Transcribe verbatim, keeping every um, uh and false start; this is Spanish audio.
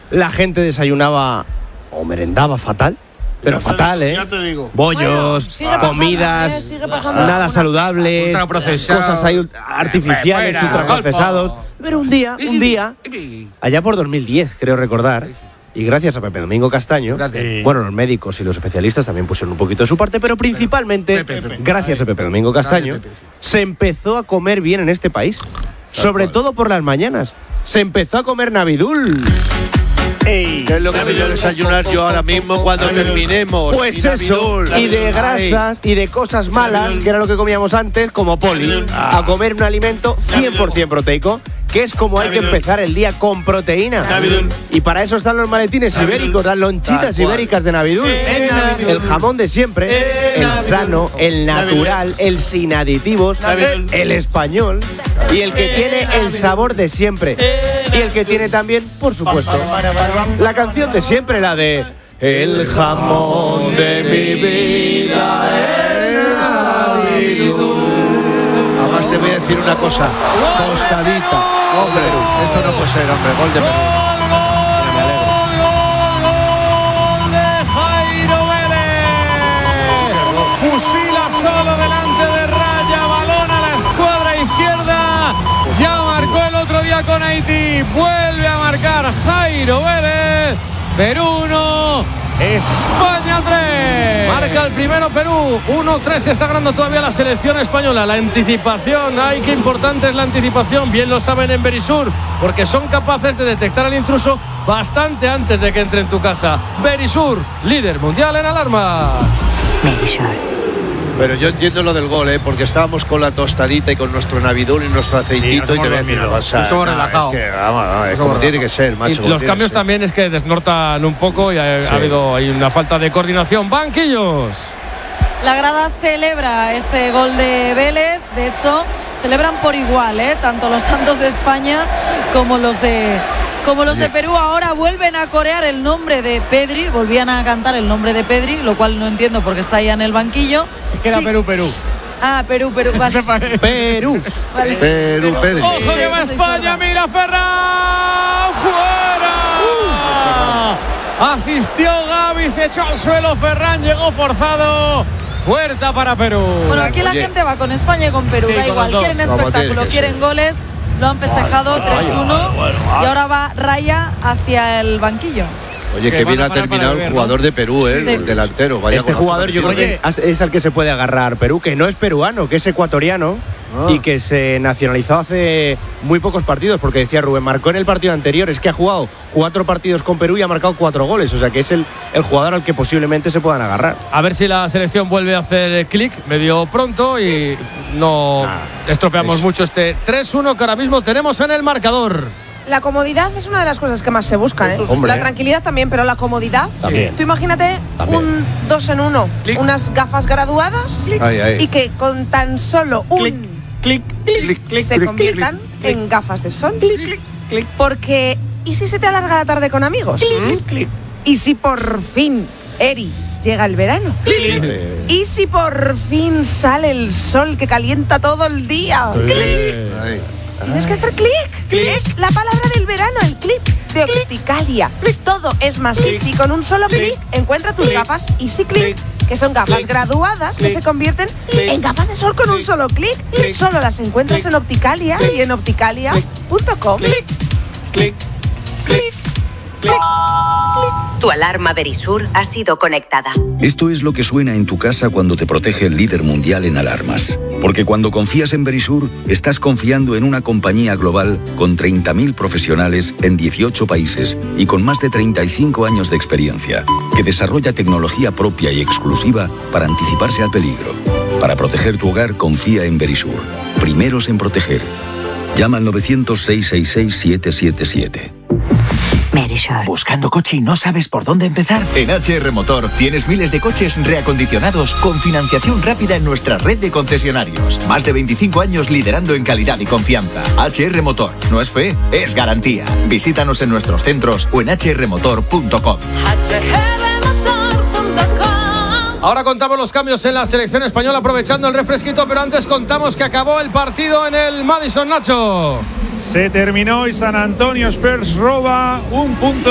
la gente desayunaba o merendaba fatal. Pero ya fatal, te, ¿eh? Ya te digo. Bollos, bueno, comidas, eh, sigue pasando nada saludables, ultraprocesado, cosas ahí artificiales, fuera, ultraprocesados. golfo. Pero un día, un día, allá por dos mil diez, creo recordar, y gracias a Pepe Domingo Castaño, Gracias. bueno, los médicos y los especialistas también pusieron un poquito de su parte, pero principalmente, Pepe, Pepe. gracias a Pepe Domingo Castaño, Gracias, Pepe. se empezó a comer bien en este país. Sobre cual. todo por las mañanas. Se empezó a comer Navidul. ¿Qué es lo que me voy a desayunar yo ahora mismo cuando terminemos? Pues Y eso, Navidul, y de Navidul, grasas y de cosas malas, que era lo que comíamos antes, como poli, a comer un alimento cien por ciento proteico, que es como hay que empezar el día, con proteína. Y para eso están los maletines ibéricos, las lonchitas ibéricas de Navidul. El jamón de siempre, el sano, el natural, el sin aditivos, el español y el que tiene el sabor de siempre. Y el que tiene también, por supuesto, la canción de siempre, la de el jamón de mi vida es Navidul. Además te voy a decir una cosa, tostadita. Hombre, esto no puede ser, hombre, gol de Perú. Me alegro. Fusila solo delante de raya, balón a la escuadra izquierda. Ya marcó el otro día con Haití, vuelve a marcar Jairo Vélez. Perú uno, España tres. Marca el primero Perú, uno tres, está ganando todavía la selección española. La anticipación, ay, qué importante es la anticipación, bien lo saben en Verisur, porque son capaces de detectar al intruso bastante antes de que entre en tu casa. Verisur, líder mundial en alarma. Verisur. Pero yo entiendo lo del gol, ¿eh? Porque estábamos con la tostadita y con nuestro Navidul y nuestro aceitito, Sí, y te voy a decir una cosa. Estamos No, relajados. es que, vamos, no, es como tiene que ser, macho. Y como los tiene cambios que ser. también es que desnortan un poco y ha, Sí. ha habido hay una falta de coordinación. Banquillos. La grada celebra este gol de Vélez. De hecho, celebran por igual, ¿eh? Tanto los tantos de España como los de como los de Perú. Ahora vuelven a corear el nombre de Pedri. Volvían a cantar el nombre de Pedri, lo cual no entiendo porque está ya en el banquillo. Es que era Sí. Perú, Perú. Ah, Perú, Perú. Vale. Perú. Vale. Perú, Pedri. Ojo que va Sí, soy España, sorda. mira Ferran, fuera. Asistió Gavi, se echó al suelo Ferran, llegó forzado. Puerta para Perú. Bueno, aquí la Oye. gente va con España y con Perú, Sí, da con igual, los dos. quieren Como espectáculo, tiene que quieren ser. goles, lo han festejado tres uno y ahora va Raya hacia el banquillo. Oye, Que que van bien a ha parar terminado para el beber, jugador ¿no? de Perú, ¿eh? Sí. El delantero. Vaya Este golazo jugador yo creo Oye. que es al que se puede agarrar Perú, que no es peruano, que es ecuatoriano Ah. y que se nacionalizó hace muy pocos partidos, porque decía Rubén, marcó en el partido anterior, es que ha jugado cuatro partidos con Perú y ha marcado cuatro goles, o sea que es el, el jugador al que posiblemente se puedan agarrar. A ver si la selección vuelve a hacer clic medio pronto y no Ah, estropeamos es- mucho este tres uno que ahora mismo tenemos en el marcador. La comodidad es una de las cosas que más se buscan, ¿eh? Hombre. La tranquilidad también, pero la comodidad. También. Tú imagínate También. un dos en uno, Clic. unas gafas graduadas Ay, ay. y que con tan solo un Clic, clic, clic, clic, se clic, conviertan clic, en gafas de sol. clic. Porque, ¿y si se te alarga la tarde con amigos? ¿Y si por fin, Eri, llega el verano? Eh, ¿Y si por fin sale el sol que calienta todo el día? ay. Tienes que hacer clic. Es la palabra del verano, el clip de Opticalia. Todo es más easy. Con un solo clic encuentra tus gafas Easy Click, que son gafas graduadas que se convierten en gafas de sol con un solo clic. Solo las encuentras en Opticalia y en opticalia punto com. Clic, clic, clic. Tu alarma Verisur ha sido conectada. Esto es lo que suena en tu casa cuando te protege el líder mundial en alarmas. Porque cuando confías en Verisur, estás confiando en una compañía global con treinta mil profesionales en dieciocho países y con más de treinta y cinco años de experiencia, que desarrolla tecnología propia y exclusiva para anticiparse al peligro. Para proteger tu hogar, confía en Verisur. Primeros en proteger. Llama al novecientos, seiscientos sesenta y seis, siete siete siete. Verisur. ¿Buscando coche y no sabes por dónde empezar? En H R Motor tienes miles de coches reacondicionados con financiación rápida en nuestra red de concesionarios. Más de veinticinco años liderando en calidad y confianza. H R Motor. No es fe, es garantía. Visítanos en nuestros centros o en h r motor punto com. Ahora contamos los cambios en la selección española aprovechando el refresquito, pero antes contamos que acabó el partido en el Madison, Nacho. Se terminó y San Antonio Spurs roba un punto.